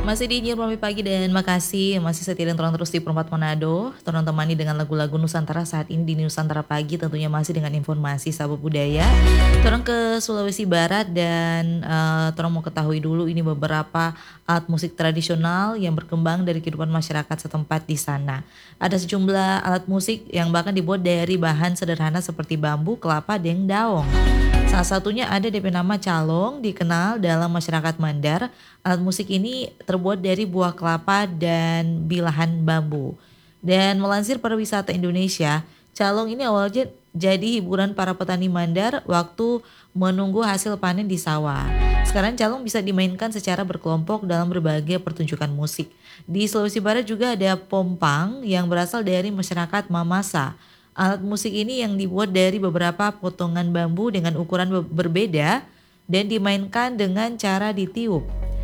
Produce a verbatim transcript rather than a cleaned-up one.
Masih di Informasi Pagi dan makasih masih setia dan turun terus di Perempat Manado. Torang temani dengan lagu-lagu Nusantara saat ini di Nusantara Pagi, tentunya masih dengan informasi sabuk budaya. Torang ke Sulawesi Barat dan uh, torang mau ketahui dulu ini beberapa alat musik tradisional yang berkembang dari kehidupan masyarakat setempat di sana. Ada sejumlah alat musik yang bahkan dibuat dari bahan sederhana seperti bambu, kelapa, dan daong. Salah satunya ada D P nama calong, dikenal dalam masyarakat Mandar. Alat musik ini terbuat dari buah kelapa dan bilahan bambu. Dan melansir pariwisata Indonesia, calong ini awalnya jadi hiburan para petani Mandar waktu menunggu hasil panen di sawah. Sekarang calong bisa dimainkan secara berkelompok dalam berbagai pertunjukan musik. Di Sulawesi Barat juga ada pompang yang berasal dari masyarakat Mamasa. Alat musik ini yang dibuat dari beberapa potongan bambu dengan ukuran be- berbeda dan dimainkan dengan cara ditiup.